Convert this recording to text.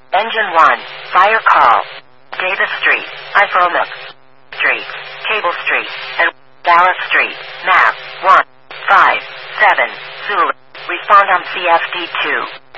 Engine 1, fire call. Davis Street, Iphromook Street, Cable Street, and Dallas Street, map 157, Zulu. Respond on CFD2.